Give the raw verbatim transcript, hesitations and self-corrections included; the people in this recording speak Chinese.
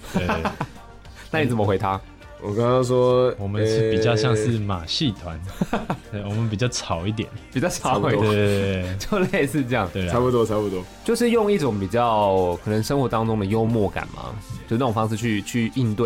对， 那你怎么回他？ 我刚刚说我们是比较像是马戏团，对，我们比较吵一点， 比较吵一对点， 对对， 就类似这样， 对啦， 差不多差不多， 就是用一种比较可能生活当中的幽默感嘛，就那种方式去去应对